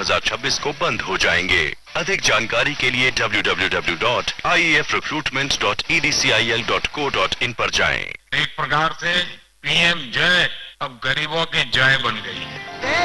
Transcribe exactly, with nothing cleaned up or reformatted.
हज़ार छब्बीस को बंद हो जाएंगे। अधिक जानकारी के लिए W W W dot I A F recruitment dot E D C I L dot co dot in पर जाएं। एक प्रकार से पी एम जय अब गरीबों की जय बन गई है।